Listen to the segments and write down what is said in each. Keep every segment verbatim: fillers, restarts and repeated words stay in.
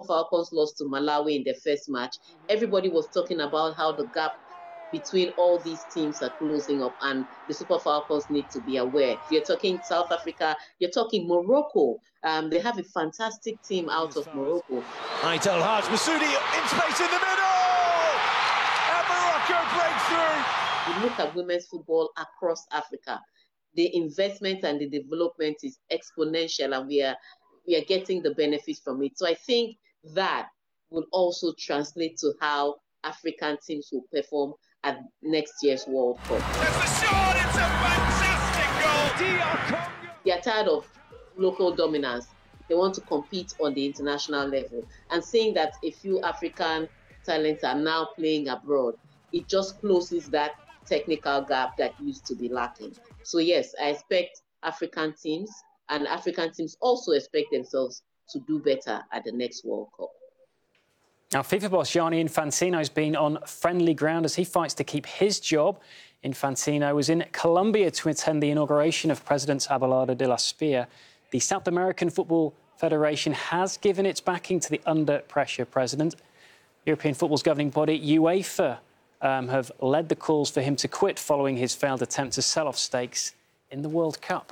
Falcons lost to Malawi in their first match, everybody was talking about how the gap between all these teams are closing up, and the Super Falcons need to be aware. You're talking South Africa, you're talking Morocco. Um, they have a fantastic team out of Morocco. Aitel Haj Masudi in space in the middle! And Morocco breaks through! You look at women's football across Africa, the investment and the development is exponential, and we are, we are getting the benefits from it. So I think that will also translate to how African teams will perform at next year's World Cup. There's a shot, it's a fantastic goal! They are tired of local dominance. They want to compete on the international level. And seeing that a few African talents are now playing abroad, it just closes that technical gap that used to be lacking. So yes, I expect African teams, and African teams also expect themselves to do better at the next World Cup. Now, FIFA boss Gianni Infantino has been on friendly ground as he fights to keep his job. Infantino was in Colombia to attend the inauguration of President Abelardo de la Spia. The South American Football Federation has given its backing to the under-pressure president. European football's governing body, UEFA, um, have led the calls for him to quit following his failed attempt to sell off stakes in the World Cup.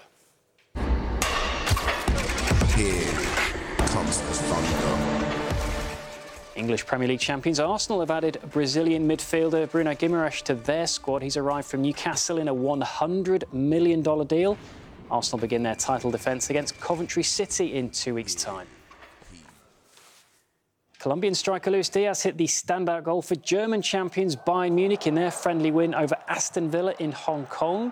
Here comes the thunder. English Premier League champions Arsenal have added Brazilian midfielder Bruno Guimaraes to their squad. He's arrived from Newcastle in a one hundred million dollars deal. Arsenal begin their title defence against Coventry City in two weeks' time. Colombian striker Luis Diaz hit the standout goal for German champions Bayern Munich in their friendly win over Aston Villa in Hong Kong.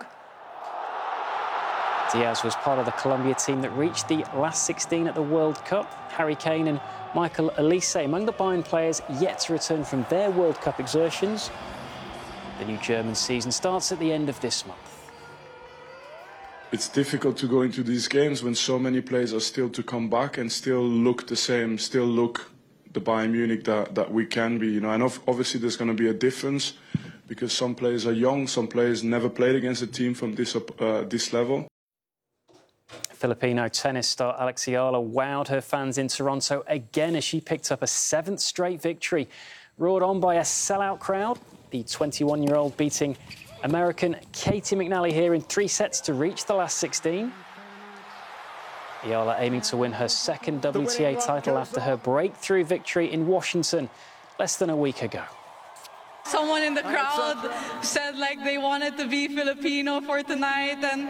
Diaz was part of the Colombia team that reached the last sixteen at the World Cup. Harry Kane and Michael Olise among the Bayern players yet to return from their World Cup exertions. The new German season starts at the end of this month. It's difficult to go into these games when so many players are still to come back and still look the same, still look the Bayern Munich that, that we can be. You know, and obviously there's going to be a difference because some players are young, some players never played against a team from this, uh, this level. Filipino tennis star Alex Ayala wowed her fans in Toronto again as she picked up a seventh straight victory. Roared on by a sellout crowd, the twenty-one-year-old beating American Katie McNally here in three sets to reach the last sixteen. Ayala aiming to win her second W T A title after her breakthrough victory in Washington less than a week ago. Someone in the crowd said like they wanted to be Filipino for tonight, and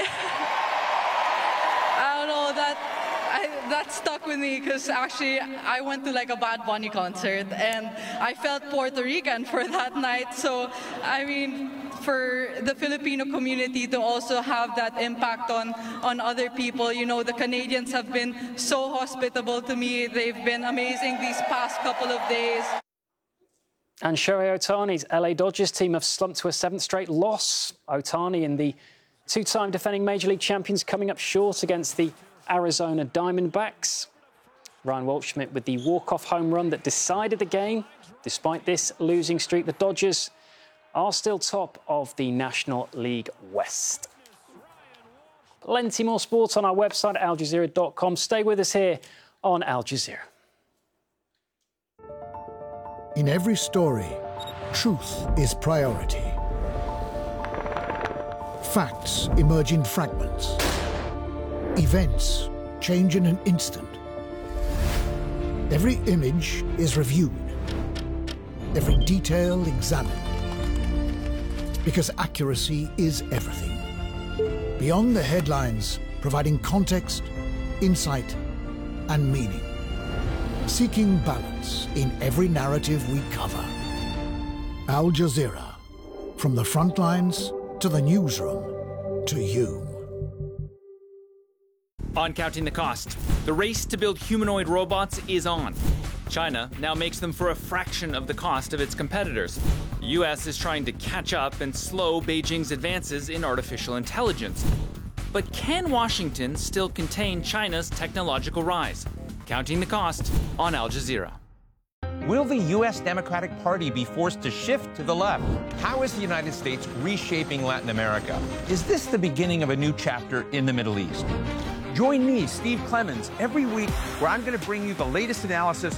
I don't know, that I, that stuck with me because actually I went to like a Bad Bunny concert and I felt Puerto Rican for that night. So, I mean, for the Filipino community to also have that impact on, on other people, you know, the Canadians have been so hospitable to me. They've been amazing these past couple of days. And Shohei Ohtani's L A Dodgers team have slumped to a seventh straight loss. Ohtani and the two-time defending Major League champions coming up short against the Arizona Diamondbacks. Ryan Waldschmidt with the walk-off home run that decided the game. Despite this losing streak, the Dodgers are still top of the National League West. Plenty more sports on our website, al jazeera dot com. Stay with us here on Al Jazeera. In every story, truth is priority. Facts emerge in fragments. Events change in an instant. Every image is reviewed. Every detail examined. Because accuracy is everything. Beyond the headlines, providing context, insight, and meaning. Seeking balance in every narrative we cover. Al Jazeera. From the front lines to the newsroom, to you. On Counting the Cost, the race to build humanoid robots is on. China now makes them for a fraction of the cost of its competitors. The U S is trying to catch up and slow Beijing's advances in artificial intelligence. But can Washington still contain China's technological rise? Counting the Cost on Al Jazeera. Will the U S Democratic Party be forced to shift to the left? How is the United States reshaping Latin America? Is this the beginning of a new chapter in the Middle East? Join me, Steve Clemons, every week where I'm going to bring you the latest analysis